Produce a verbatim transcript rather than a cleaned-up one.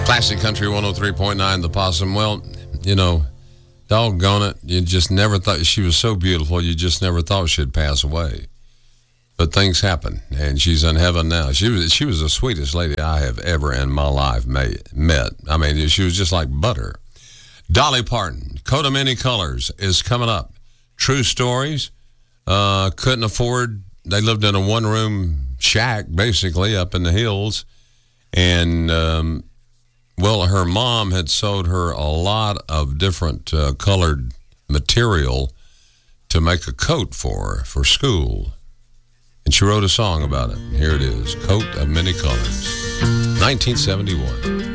Classic Country one oh three point nine, The Possum. Well, you know, doggone it, you just never thought, she was so beautiful, you just never thought she'd pass away. But things happen, and she's in heaven now. She was she was the sweetest lady I have ever in my life made, met. I mean, she was just like butter. Dolly Parton, Coat of Many Colors, is coming up. True stories. Uh, couldn't afford, they lived in a one-room shack, basically, up in the hills. And, um, well, her mom had sewed her a lot of different uh, colored material to make a coat for her, for school. And she wrote a song about it. Here it is, Coat of Many Colors, nineteen seventy-one.